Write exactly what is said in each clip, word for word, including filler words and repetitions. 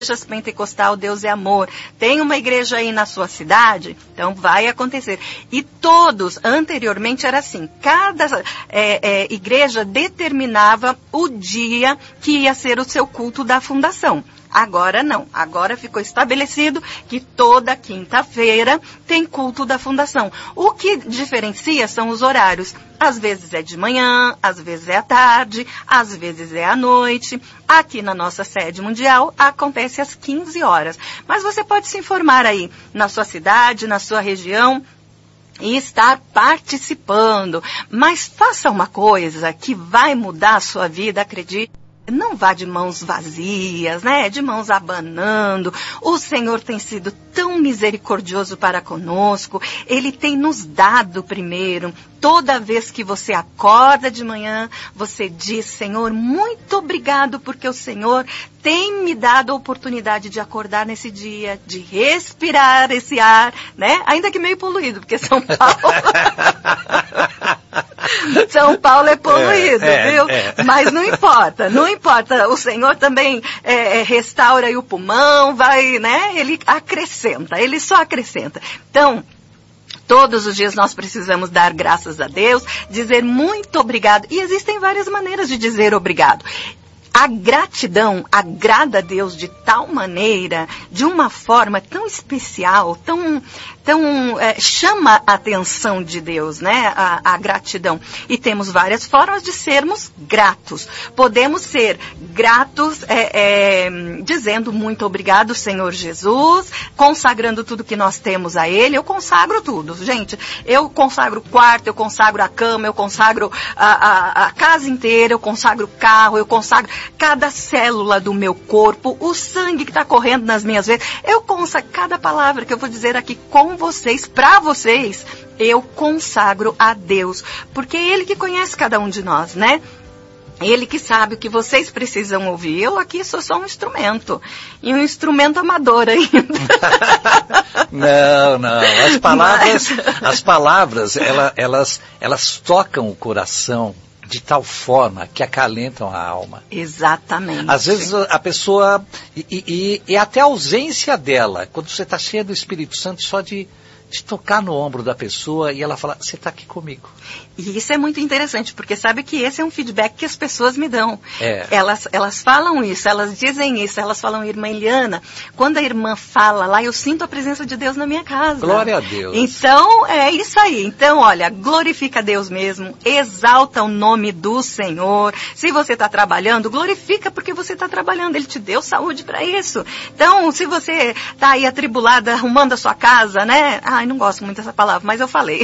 igrejas pentecostal, Deus é amor. Tem uma igreja aí na sua cidade? Então vai acontecer. E todos, anteriormente era assim, cada é, é, igreja determinava o dia que ia ser o seu culto da fundação. Agora não, agora ficou estabelecido que toda quinta-feira tem culto da fundação. O que diferencia são os horários. Às vezes é de manhã, às vezes é à tarde, às vezes é à noite. Aqui na nossa sede mundial acontece às quinze horas. Mas você pode se informar aí na sua cidade, na sua região, e estar participando. Mas faça uma coisa que vai mudar a sua vida, acredite. Não vá de mãos vazias, né? De mãos abanando. O Senhor tem sido tão misericordioso para conosco. Ele tem nos dado primeiro. Toda vez que você acorda de manhã, você diz, Senhor, muito obrigado, porque o Senhor tem me dado a oportunidade de acordar nesse dia, de respirar esse ar, né? Ainda que meio poluído, porque São Paulo... São Paulo é poluído, é, é, viu? É. Mas não importa, não importa. O Senhor também é, é, restaura aí o pulmão, vai, né? Ele acrescenta, ele só acrescenta. Então, todos os dias nós precisamos dar graças a Deus, dizer muito obrigado. E existem várias maneiras de dizer obrigado. A gratidão agrada a Deus de tal maneira, de uma forma tão especial, tão, tão é, chama a atenção de Deus, né? A, a gratidão. E temos várias formas de sermos gratos. Podemos ser gratos é, é, dizendo muito obrigado, Senhor Jesus, consagrando tudo que nós temos a Ele. Eu consagro tudo, gente. Eu consagro o quarto, eu consagro a cama, eu consagro a, a, a casa inteira, eu consagro o carro, eu consagro cada célula do meu corpo, o sangue que está correndo nas minhas veias. Eu consagro cada palavra que eu vou dizer aqui com vocês, para vocês, eu consagro a Deus, porque é Ele que conhece cada um de nós, né? Ele que sabe o que vocês precisam ouvir. Eu aqui sou só um instrumento. E um instrumento amador ainda. Não, não. As palavras, Mas... as palavras elas, elas, elas tocam o coração de tal forma que acalentam a alma. Exatamente. Às vezes a pessoa... E, e, e até a ausência dela, quando você está cheio do Espírito Santo, só de... de tocar no ombro da pessoa e ela falar, você está aqui comigo. E isso é muito interessante, porque sabe que esse é um feedback que as pessoas me dão. É. Elas, elas falam isso, elas dizem isso, elas falam, irmã Eliana, quando a irmã fala lá, eu sinto a presença de Deus na minha casa. Glória a Deus. Então, é isso aí. Então, olha, glorifica a Deus mesmo, exalta o nome do Senhor. Se você está trabalhando, glorifica porque você está trabalhando. Ele te deu saúde para isso. Então, se você está aí atribulada, arrumando a sua casa, né? Ai, não gosto muito dessa palavra, mas eu falei.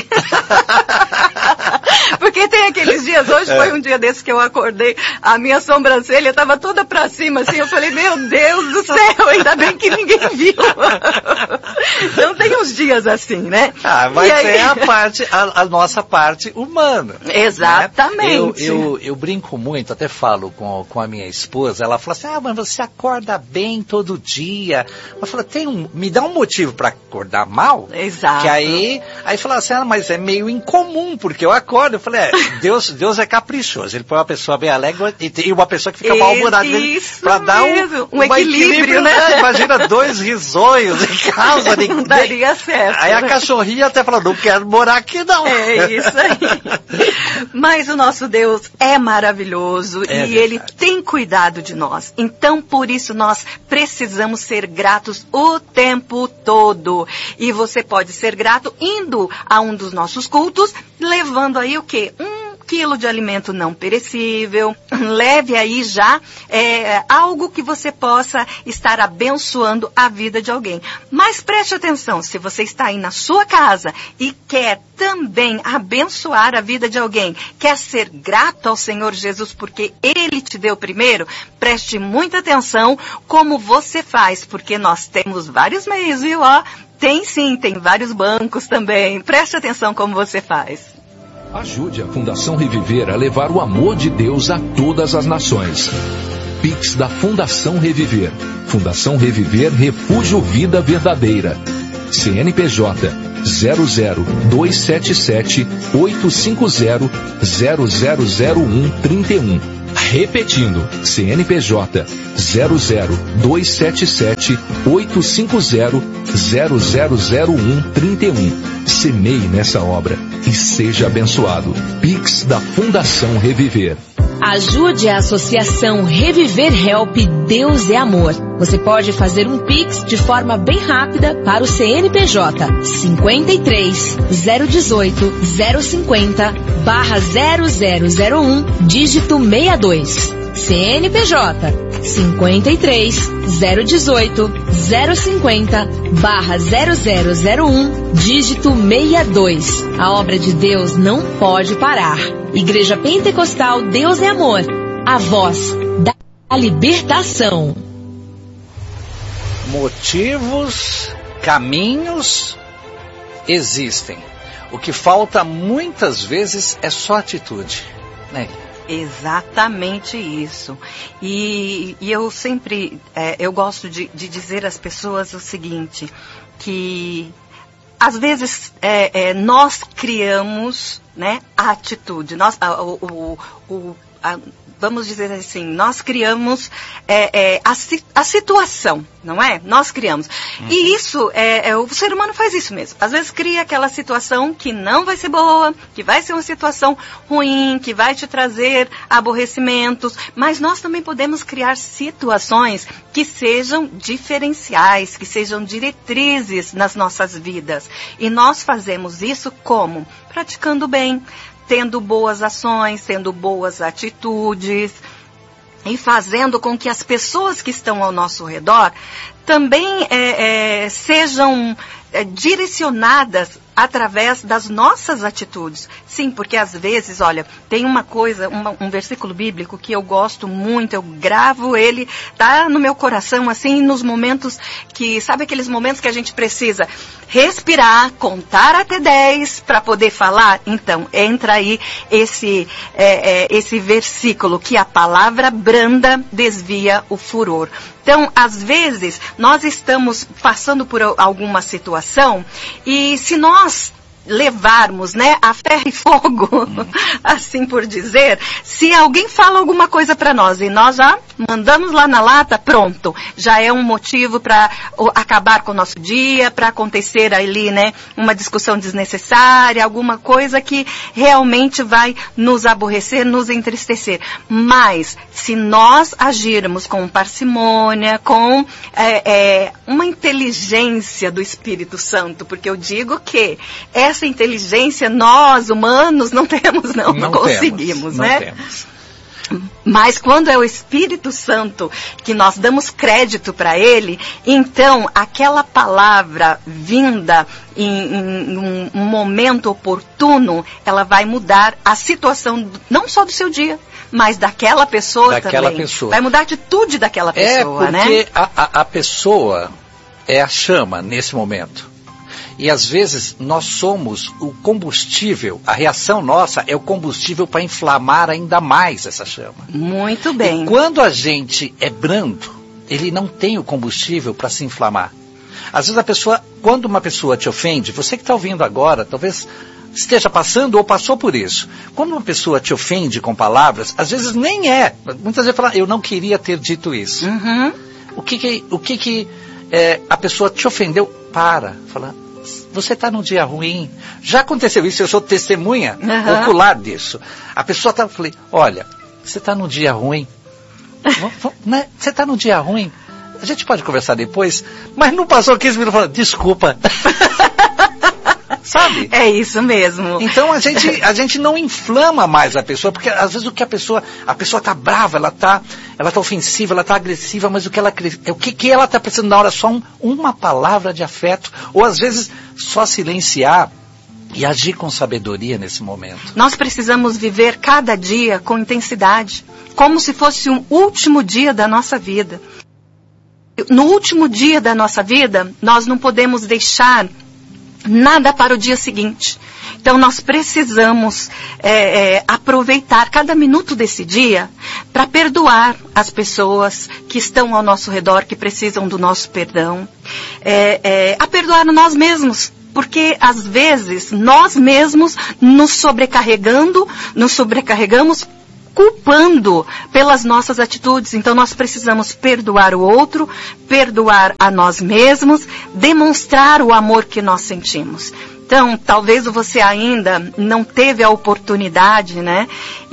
Porque tem aqueles dias, hoje foi um dia desses que eu acordei, a minha sobrancelha estava toda pra cima, assim, eu falei, meu Deus do céu, ainda bem que ninguém viu. Então tem uns dias assim, né? Ah, mas aí... é a parte, a, a nossa parte humana. Exatamente. Né? Eu, eu, eu brinco muito, até falo com, com a minha esposa, ela fala assim, ah, mas você acorda bem todo dia. Eu falo, tem um, me dá um motivo para acordar mal? Exato. Que aí, aí fala assim, ah, mas é meio incomum, porque eu acordo. Eu falei, é, Deus, Deus é caprichoso. Ele põe uma pessoa bem alegre e uma pessoa que fica mal-humorada para dar um, um equilíbrio, equilíbrio, né? Imagina dois risonhos em casa. Não daria certo. Aí a cachorrinha até fala, não quero morar aqui não. É isso aí. Mas o nosso Deus é maravilhoso é e verdade. Ele tem cuidado de nós. Então, por isso, nós precisamos ser gratos o tempo todo. E você pode ser grato indo a um dos nossos cultos, levando aí o quê? Um quilo de alimento não perecível. Leve aí já é, algo que você possa estar abençoando a vida de alguém. Mas preste atenção, se você está aí na sua casa e quer também abençoar a vida de alguém, quer ser grato ao Senhor Jesus porque Ele te deu primeiro, preste muita atenção como você faz, porque nós temos vários meios, viu? Ó, tem sim, tem vários bancos também. Preste atenção como você faz. Ajude a Fundação Reviver a levar o amor de Deus a todas as nações. Pix da Fundação Reviver. Fundação Reviver Refúgio Vida Verdadeira. C N P J zero zero dois sete sete oito cinco zero zero zero zero um três um. Repetindo, C N P J zero zero dois sete sete oito cinco zero zero zero zero um trinta e um. Semeie nessa obra e seja abençoado. Pix da Fundação Reviver. Ajude a Associação Reviver Help Deus é Amor. Você pode fazer um Pix de forma bem rápida para o C N P J cinquenta e três, zero dezoito, zero cinquenta, barra zero zero zero um, dígito sessenta e dois. C N P J cinquenta e três, zero dezoito, zero cinquenta, barra zero zero zero um, dígito sessenta e dois. A obra de Deus não pode parar. Igreja Pentecostal Deus é Amor, a voz da libertação. Motivos, caminhos existem. O que falta muitas vezes é só atitude, né? Exatamente isso. E, e eu sempre, é, eu gosto de, de dizer às pessoas o seguinte, que às vezes é, é, nós criamos, né, a atitude, nós, a, o, o, a, vamos dizer assim, nós criamos é, é, a, a situação, não é? Nós criamos. Uhum. E isso, é, é, o ser humano faz isso mesmo. Às vezes cria aquela situação que não vai ser boa, que vai ser uma situação ruim, que vai te trazer aborrecimentos, mas nós também podemos criar situações que sejam diferenciais, que sejam diretrizes nas nossas vidas. E nós fazemos isso como? Praticando bem, tendo boas ações, tendo boas atitudes e fazendo com que as pessoas que estão ao nosso redor também é, é, sejam é, direcionadas através das nossas atitudes. Sim, porque às vezes, olha, tem uma coisa, uma, um versículo bíblico que eu gosto muito, eu gravo ele, tá no meu coração, assim, nos momentos que, sabe aqueles momentos que a gente precisa respirar, contar até dez para poder falar? Então, entra aí esse, é, é, esse versículo, que a palavra branda desvia o furor. Então, às vezes, nós estamos passando por alguma situação e se nós levarmos, né, a ferro e fogo, hum. assim por dizer, se alguém fala alguma coisa para nós e nós já mandamos lá na lata, pronto, já é um motivo para acabar com o nosso dia, para acontecer ali, né, uma discussão desnecessária, alguma coisa que realmente vai nos aborrecer, nos entristecer. Mas, se nós agirmos com parcimônia, com é, é, uma inteligência do Espírito Santo, porque eu digo que essa Essa inteligência nós, humanos, não temos, não, não, não conseguimos, temos, né? Não temos. Mas quando é o Espírito Santo que nós damos crédito para ele, então aquela palavra vinda em, em um, um momento oportuno, ela vai mudar a situação não só do seu dia, mas daquela pessoa daquela também. Pessoa. Vai mudar a atitude daquela pessoa, é né? É porque a, a, a pessoa é a chama nesse momento. E às vezes nós somos o combustível, a reação nossa é o combustível para inflamar ainda mais essa chama. Muito bem. E quando a gente é brando, ele não tem o combustível para se inflamar. Às vezes a pessoa, quando uma pessoa te ofende, você que está ouvindo agora, talvez esteja passando ou passou por isso. Quando uma pessoa te ofende com palavras, às vezes nem é. Muitas vezes fala, eu não queria ter dito isso. Uhum. O que que, o que, que é, a pessoa te ofendeu? Para, fala, você está num dia ruim. Já aconteceu isso, eu sou testemunha uhum. ocular disso. A pessoa está, falei, olha, você está num dia ruim. Né? Você está num dia ruim. A gente pode conversar depois, mas não passou quinze minutos falando, desculpa. Sabe? É isso mesmo. Então a gente, a gente não inflama mais a pessoa, porque às vezes o que a pessoa, a pessoa está brava, ela está ela tá ofensiva, ela está agressiva, mas o que ela, o que, que ela está precisando na hora? Só um, uma palavra de afeto, ou às vezes só silenciar e agir com sabedoria nesse momento. Nós precisamos viver cada dia com intensidade, como se fosse um último dia da nossa vida. No último dia da nossa vida, nós não podemos deixar nada para o dia seguinte. Então nós precisamos é, é, aproveitar cada minuto desse dia para perdoar as pessoas que estão ao nosso redor, que precisam do nosso perdão, é, é, a perdoar nós mesmos. Porque, às vezes, nós mesmos nos sobrecarregando, nos sobrecarregamos culpando pelas nossas atitudes. Então nós precisamos perdoar o outro, perdoar a nós mesmos, demonstrar o amor que nós sentimos. Então, talvez você ainda não teve a oportunidade, né?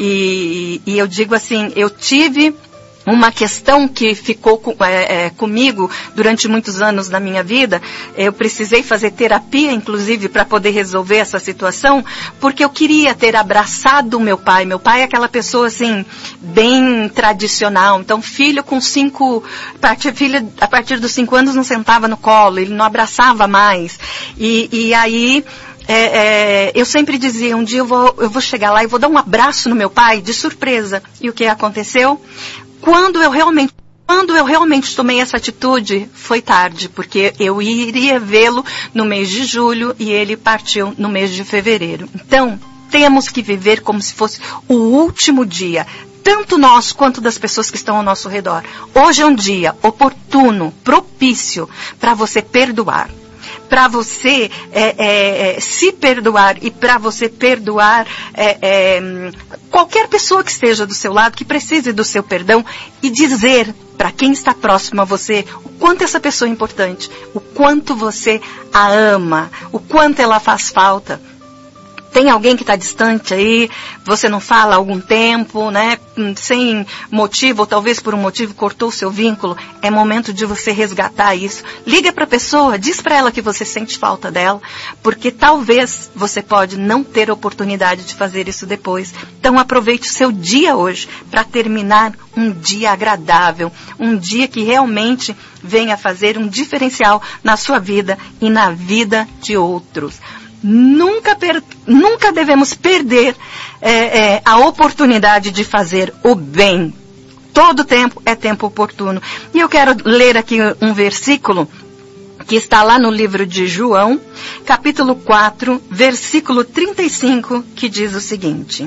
E, e eu digo assim, eu tive uma questão que ficou com, é, é, comigo durante muitos anos na minha vida. Eu precisei fazer terapia, inclusive, para poder resolver essa situação, porque eu queria ter abraçado o meu pai. Meu pai é aquela pessoa, assim, bem tradicional. Então, filho com cinco... Part, filho, a partir dos cinco anos não sentava no colo, ele não abraçava mais. E, e aí... É, é, eu sempre dizia, um dia eu vou, eu vou chegar lá e vou dar um abraço no meu pai, de surpresa. E o que aconteceu? Quando eu realmente, quando eu realmente tomei essa atitude, foi tarde, porque eu iria vê-lo no mês de julho e ele partiu no mês de fevereiro. Então, temos que viver como se fosse o último dia, tanto nós quanto das pessoas que estão ao nosso redor. Hoje é um dia oportuno, propício, para você perdoar. Para você é, é, se perdoar e para você perdoar é, é, qualquer pessoa que esteja do seu lado, que precise do seu perdão, e dizer para quem está próximo a você o quanto essa pessoa é importante, o quanto você a ama, o quanto ela faz falta. Tem alguém que está distante aí, você não fala há algum tempo, né? Sem motivo, ou talvez por um motivo cortou o seu vínculo. É momento de você resgatar isso. Liga para a pessoa, diz para ela que você sente falta dela, porque talvez você pode não ter oportunidade de fazer isso depois. Então aproveite o seu dia hoje para terminar um dia agradável, um dia que realmente venha fazer um diferencial na sua vida e na vida de outros. Nunca, per, nunca devemos perder é, é, a oportunidade de fazer o bem. Todo tempo é tempo oportuno. E eu quero ler aqui um versículo que está lá no livro de João, capítulo quatro, versículo trinta e cinco, que diz o seguinte: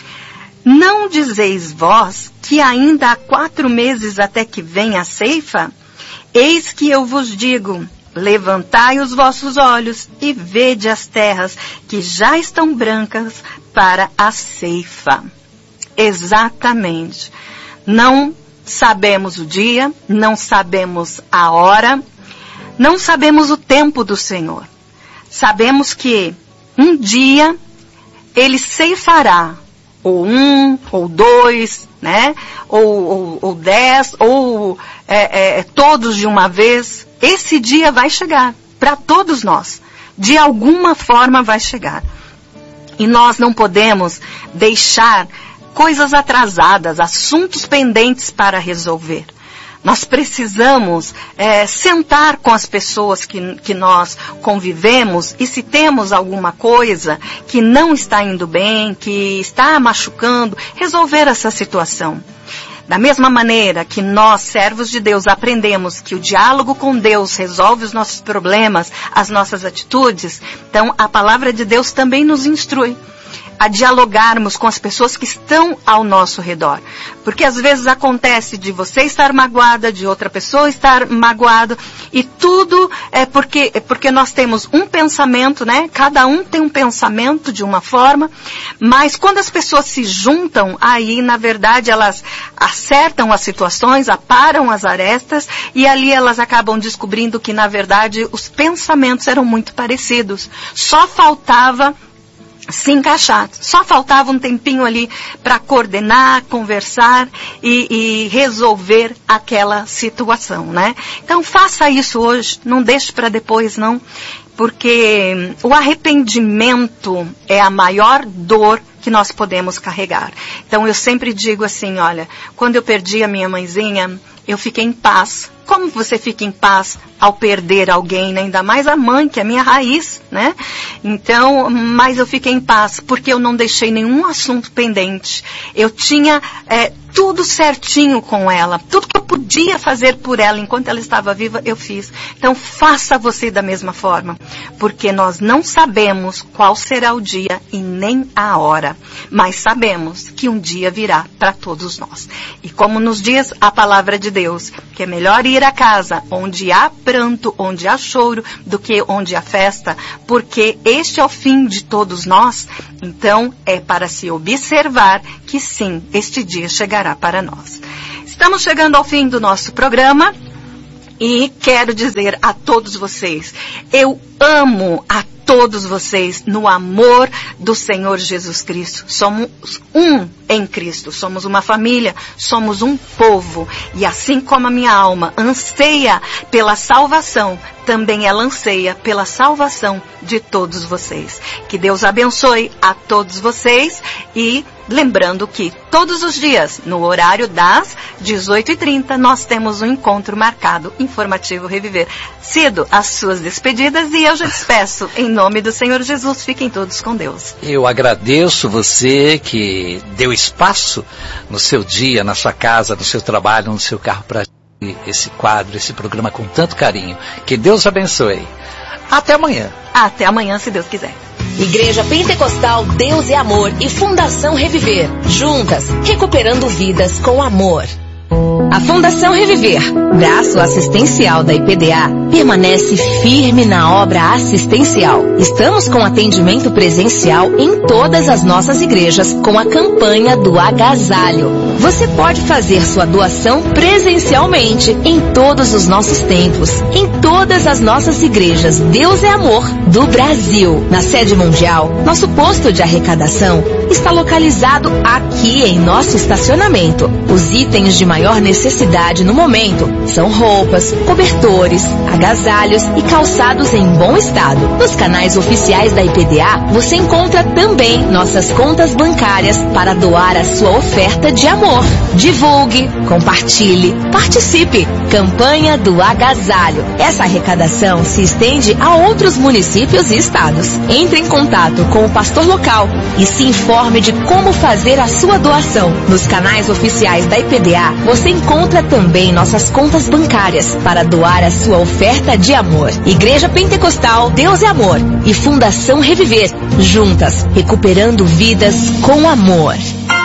Não dizeis vós que ainda há quatro meses até que venha a ceifa? Eis que eu vos digo, levantai os vossos olhos e vede as terras que já estão brancas para a ceifa. Exatamente. Não sabemos o dia, não sabemos a hora, não sabemos o tempo do Senhor. Sabemos que um dia Ele ceifará, ou um, ou dois, né? Ou, ou, ou dez, ou é, é, todos de uma vez. Esse dia vai chegar para todos nós. De alguma forma vai chegar. E nós não podemos deixar coisas atrasadas, assuntos pendentes para resolver. Nós precisamos é, sentar com as pessoas que, que nós convivemos e se temos alguma coisa que não está indo bem, que está machucando, resolver essa situação. Da mesma maneira que nós, servos de Deus, aprendemos que o diálogo com Deus resolve os nossos problemas, as nossas atitudes, então a palavra de Deus também nos instrui a dialogarmos com as pessoas que estão ao nosso redor. Porque às vezes acontece de você estar magoada, de outra pessoa estar magoado, e tudo é porque, é porque nós temos um pensamento, né? Cada um tem um pensamento de uma forma, mas quando as pessoas se juntam, aí na verdade elas acertam as situações, aparam as arestas, e ali elas acabam descobrindo que na verdade os pensamentos eram muito parecidos. Só faltava se encaixar. Só faltava um tempinho ali para coordenar, conversar e, e resolver aquela situação, né? Então faça isso hoje, não deixe para depois não, porque o arrependimento é a maior dor que nós podemos carregar. Então eu sempre digo assim, olha, quando eu perdi a minha mãezinha, eu fiquei em paz. Como você fica em paz ao perder alguém, né? Ainda mais a mãe, que é a minha raiz, né? Então, mas eu fiquei em paz, porque eu não deixei nenhum assunto pendente. Eu tinha é, tudo certinho com ela. Tudo que eu podia fazer por ela enquanto ela estava viva, eu fiz. Então, faça você da mesma forma. Porque nós não sabemos qual será o dia e nem a hora. Mas sabemos que um dia virá para todos nós. E como nos diz a palavra de Deus, que é melhor ir à casa onde há pranto, onde há choro, do que onde há festa, porque este é o fim de todos nós. Então, é para se observar que sim, este dia chegará para nós. Estamos chegando ao fim do nosso programa e quero dizer a todos vocês, eu amo a todos vocês no amor do Senhor Jesus Cristo. Somos um em Cristo, somos uma família, somos um povo. E assim como a minha alma anseia pela salvação, também ela anseia pela salvação de todos vocês. Que Deus abençoe a todos vocês e lembrando que todos os dias, no horário das dezoito e trinta, nós temos um encontro marcado, Informativo Reviver. Cido, as suas despedidas e eu já despeço em nome do Senhor Jesus. Fiquem todos com Deus. Eu agradeço você que deu espaço no seu dia, na sua casa, no seu trabalho, no seu carro para esse quadro, esse programa com tanto carinho. Que Deus abençoe. Até amanhã. Até amanhã, se Deus quiser. Igreja Pentecostal Deus é Amor e Fundação Reviver. Juntas, recuperando vidas com amor. A Fundação Reviver, braço assistencial da I P D A, permanece firme na obra assistencial. Estamos com atendimento presencial em todas as nossas igrejas com a campanha do agasalho. Você pode fazer sua doação presencialmente em todos os nossos templos, em todas as nossas igrejas Deus é Amor do Brasil. Na sede mundial, nosso posto de arrecadação está localizado aqui em nosso estacionamento. Os itens de maior necessidade no momento são roupas, cobertores, agasalhos e calçados em bom estado. Nos canais oficiais da I P D A, você encontra também nossas contas bancárias para doar a sua oferta de amor. Divulgue, compartilhe, participe. Campanha do agasalho. Essa arrecadação se estende a outros municípios e estados. Entre em contato com o pastor local e se informe de como fazer a sua doação. Nos canais oficiais da I P D A, você encontra também nossas contas bancárias para doar a sua oferta de amor. Igreja Pentecostal Deus é Amor e Fundação Reviver. Juntas, recuperando vidas com amor.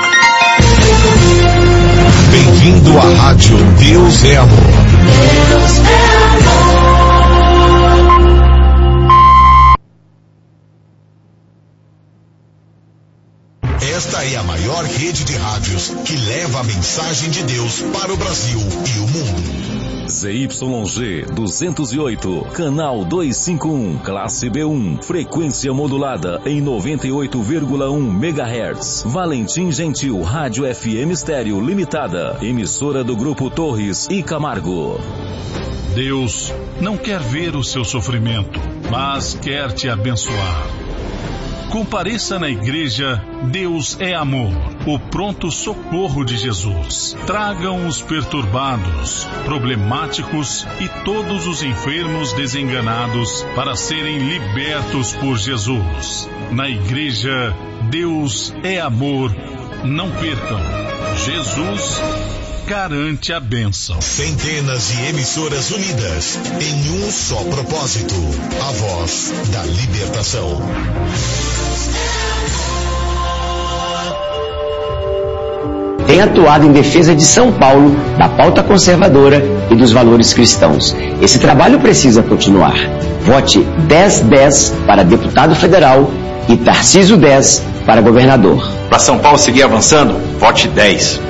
Bem-vindo à rádio Deus é Amor. Deus é amor. Esta é a maior rede de rádios que leva a mensagem de Deus para o Brasil e o mundo. Z Y G duzentos e oito, canal duzentos e cinquenta e um, classe B um, frequência modulada em noventa e oito vírgula um megahertz. Valentim Gentil, Rádio F M Estéreo Limitada, emissora do Grupo Torres e Camargo. Deus não quer ver o seu sofrimento, mas quer te abençoar. Compareça na igreja Deus é Amor, o pronto socorro de Jesus. Tragam os perturbados, problemáticos e todos os enfermos desenganados para serem libertos por Jesus. Na igreja Deus é Amor, não percam. Jesus garante a bênção. Centenas de emissoras unidas em um só propósito, a voz da libertação. Tem atuado em defesa de São Paulo, da pauta conservadora e dos valores cristãos. Esse trabalho precisa continuar. Vote dez dez para deputado federal e Tarcísio dez para governador. Para São Paulo seguir avançando, vote dez.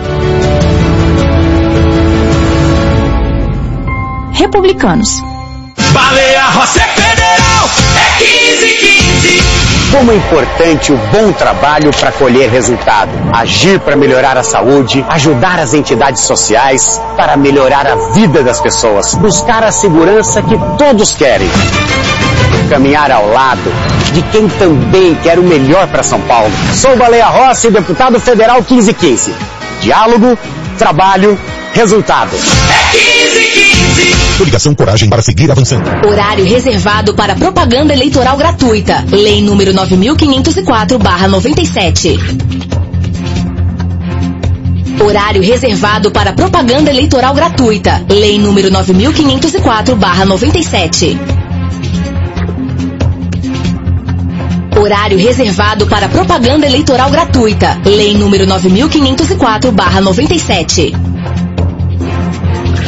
Republicanos. Baleia Rossi Federal é quinze quinze. Como é importante o bom trabalho para colher resultado. Agir para melhorar a saúde, ajudar as entidades sociais, para melhorar a vida das pessoas. Buscar a segurança que todos querem. Caminhar ao lado de quem também quer o melhor para São Paulo. Sou Baleia Rossi, deputado federal quinze quinze. Diálogo, trabalho, resultado. É quinze quinze. Coligação Coragem para seguir avançando. Horário reservado para propaganda eleitoral gratuita. Lei número nove mil quinhentos e quatro barra noventa e sete. Horário reservado para propaganda eleitoral gratuita. Lei número nove mil quinhentos e quatro barra noventa e sete. Horário reservado para propaganda eleitoral gratuita. Lei número nove mil quinhentos e quatro barra noventa e sete.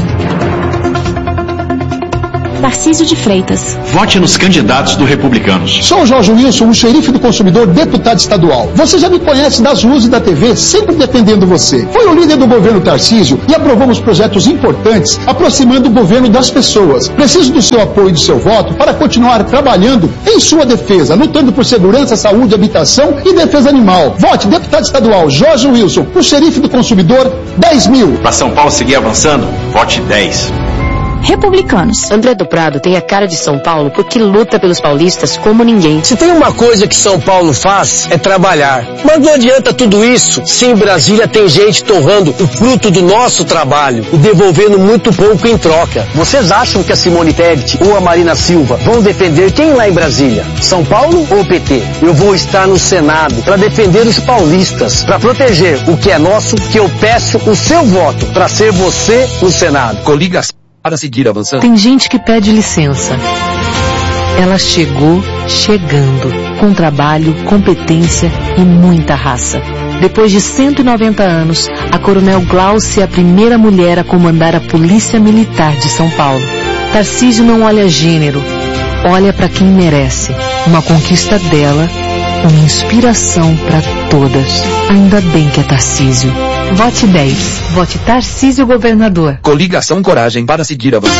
Tarcísio de Freitas. Vote nos candidatos do Republicanos. Sou Jorge Wilson, o xerife do consumidor, deputado estadual. Você já me conhece das ruas e da T V, sempre defendendo você. Foi o líder do governo Tarcísio e aprovamos projetos importantes, aproximando o governo das pessoas. Preciso do seu apoio e do seu voto para continuar trabalhando em sua defesa, lutando por segurança, saúde, habitação e defesa animal. Vote deputado estadual Jorge Wilson, o xerife do consumidor, dez mil. Para São Paulo seguir avançando, vote dez. Republicanos. André do Prado tem a cara de São Paulo porque luta pelos paulistas como ninguém. Se tem uma coisa que São Paulo faz, é trabalhar. Mas não adianta tudo isso se em Brasília tem gente torrando o fruto do nosso trabalho e devolvendo muito pouco em troca. Vocês acham que a Simone Tebet ou a Marina Silva vão defender quem lá em Brasília? São Paulo ou o P T? Eu vou estar no Senado para defender os paulistas, para proteger o que é nosso, que eu peço o seu voto para ser você no Senado. Coligação para seguir avançando. Tem gente que pede licença. Ela chegou chegando, com trabalho, competência e muita raça. Depois de cento e noventa anos, a Coronel Glaucia é a primeira mulher a comandar a Polícia Militar de São Paulo. Tarcísio não olha gênero, olha para quem merece. Uma conquista dela, uma inspiração para todas. Ainda bem que é Tarcísio. Vote dez. Vote Tarcísio governador. Coligação Coragem para seguir avançando.